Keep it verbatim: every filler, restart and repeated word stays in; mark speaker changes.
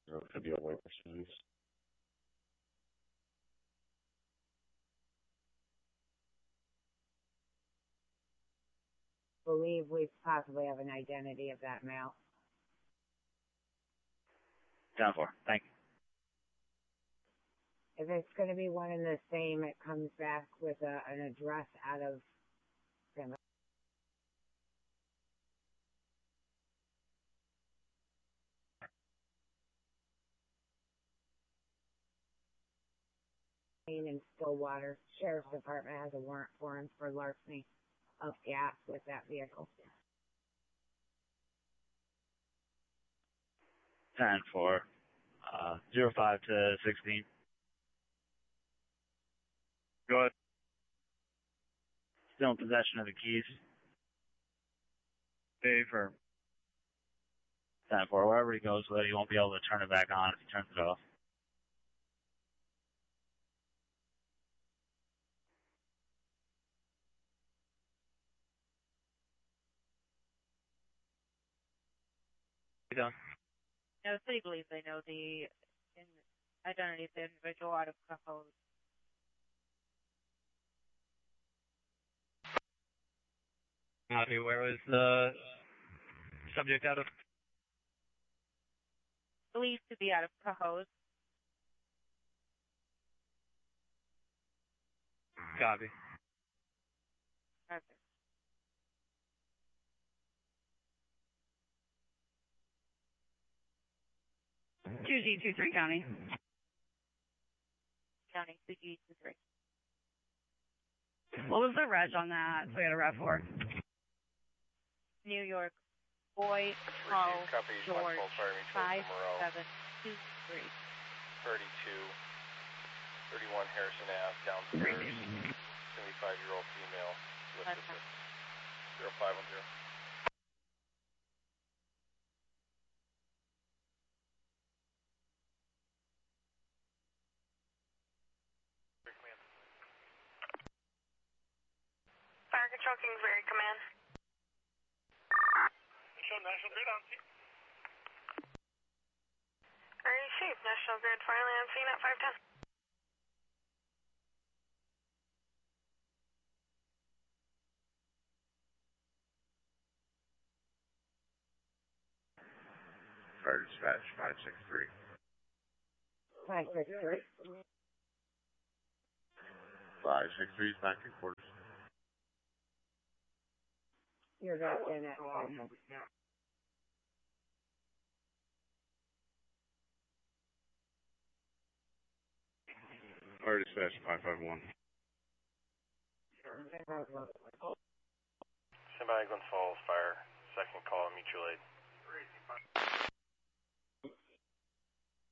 Speaker 1: Or it could be a waiver series.
Speaker 2: Believe we possibly have an identity of that male.
Speaker 3: ten four, thank you.
Speaker 2: If it's going to be one and the same, it comes back with a, an address out of in Stillwater. Sheriff's Department has a warrant for him for larceny of gas with that vehicle.
Speaker 3: ten four, uh, zero five to sixteen. Go ahead. Still in possession of the keys. Pay for ten four. Wherever he goes with it, he won't be able to turn it back on if he turns it off. You done?
Speaker 4: Yeah, the city believes they know the in, identity of the individual out of Cohoes.
Speaker 3: Copy. Where was the subject out of?
Speaker 4: Believed to be out of Cohoes.
Speaker 3: Copy.
Speaker 4: Okay.
Speaker 5: two Z two three County.
Speaker 4: County, two G two three.
Speaker 5: What was the reg on that? So we had a ref for.
Speaker 4: New York, Boy, Paul, George, five seven two three.
Speaker 6: thirty-two, thirty-one Harrison Ave, downstairs, seventy-five-year-old female, listed for zero five one zero.
Speaker 7: Fire Control, Kingsbury, command.
Speaker 8: Show National Grid on scene.
Speaker 7: Receive, National Grid, finally on scene at five ten.
Speaker 1: Fire dispatch, five six three.
Speaker 2: five six three.
Speaker 1: five six three is back in quarters.
Speaker 2: You're back in it.
Speaker 1: Fire dispatch, five five one.
Speaker 6: Stand by Glen Falls Fire, second call, mutual aid.